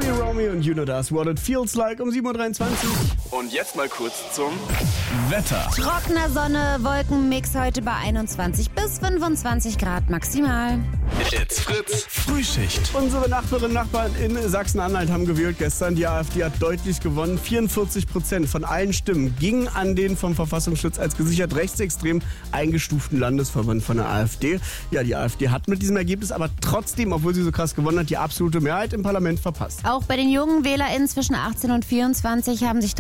Tommy Romeo und You Know That's What It Feels Like um 7.23 Uhr. Und jetzt mal kurz zum Wetter. Trockener Sonne-Wolkenmix heute bei 21 bis 25 Grad maximal. It's Fritz. Frühschicht. Unsere Nachbarinnen und Nachbarn in Sachsen-Anhalt haben gewählt gestern. Die AfD hat deutlich gewonnen. 44% von allen Stimmen gingen an den vom Verfassungsschutz als gesichert rechtsextrem eingestuften Landesverband von der AfD. Ja, die AfD hat mit diesem Ergebnis aber trotzdem, obwohl sie so krass gewonnen hat, die absolute Mehrheit im Parlament verpasst. Auch bei den jungen WählerInnen zwischen 18 und 24 haben sich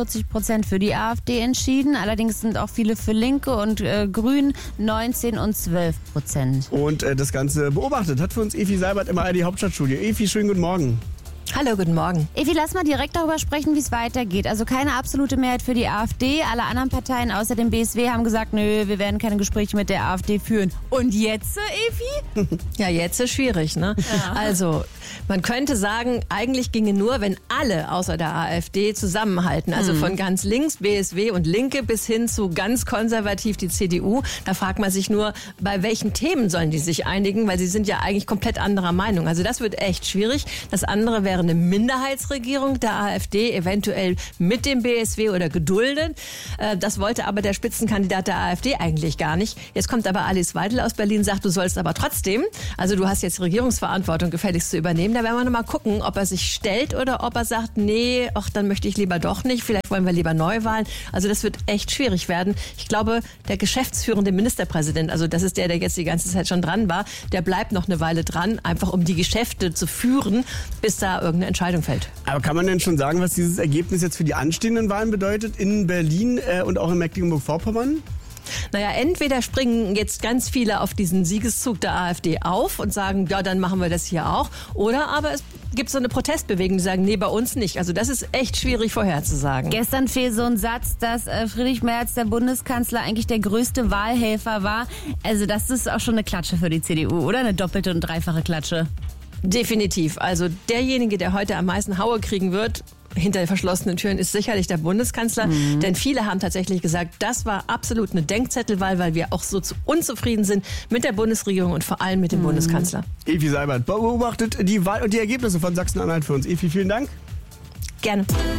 43% für die AfD entschieden. Allerdings sind auch viele für Linke und Grün 19 und 12%. Und das Ganze beobachtet hat für uns Evi Seibert im ARD Hauptstadtstudio. Evi, schönen guten Morgen. Hallo, guten Morgen. Evi, lass mal direkt darüber sprechen, wie es weitergeht. Also keine absolute Mehrheit für die AfD. Alle anderen Parteien außer dem BSW haben gesagt, nö, wir werden keine Gespräche mit der AfD führen. Und jetzt, Evi? Ja, jetzt ist schwierig, ne? Ja. Also, man könnte sagen, eigentlich ginge nur, wenn alle außer der AfD zusammenhalten. Also von ganz links, BSW und Linke, bis hin zu ganz konservativ die CDU. Da fragt man sich nur, bei welchen Themen sollen die sich einigen? Weil sie sind ja eigentlich komplett anderer Meinung. Also das wird echt schwierig. Das andere wäre eine Minderheitsregierung der AfD, eventuell mit dem BSW oder geduldet. Das wollte aber der Spitzenkandidat der AfD eigentlich gar nicht. Jetzt kommt aber Alice Weidel aus Berlin, sagt, du sollst aber trotzdem, also du hast jetzt Regierungsverantwortung gefälligst zu übernehmen. Da werden wir noch mal gucken, ob er sich stellt oder ob er sagt, nee, ach, dann möchte ich lieber doch nicht. Vielleicht wollen wir lieber Neuwahlen. Also das wird echt schwierig werden. Ich glaube, der geschäftsführende Ministerpräsident, also das ist der jetzt die ganze Zeit schon dran war, der bleibt noch eine Weile dran, einfach um die Geschäfte zu führen, bis da irgendeine Entscheidung fällt. Aber kann man denn schon sagen, was dieses Ergebnis jetzt für die anstehenden Wahlen bedeutet in Berlin und auch in Mecklenburg-Vorpommern? Naja, entweder springen jetzt ganz viele auf diesen Siegeszug der AfD auf und sagen, ja, dann machen wir das hier auch. Oder aber es gibt so eine Protestbewegung, die sagen, nee, bei uns nicht. Also das ist echt schwierig vorherzusagen. Gestern fiel so ein Satz, dass Friedrich Merz, der Bundeskanzler, eigentlich der größte Wahlhelfer war. Also das ist auch schon eine Klatsche für die CDU, oder? Eine doppelte und dreifache Klatsche. Definitiv. Also derjenige, der heute am meisten Haue kriegen wird, hinter verschlossenen Türen, ist sicherlich der Bundeskanzler. Denn viele haben tatsächlich gesagt, das war absolut eine Denkzettelwahl, weil wir auch so unzufrieden sind mit der Bundesregierung und vor allem mit dem Bundeskanzler. Evi Seibert beobachtet die Wahl und die Ergebnisse von Sachsen-Anhalt für uns. Evi, vielen Dank. Gerne.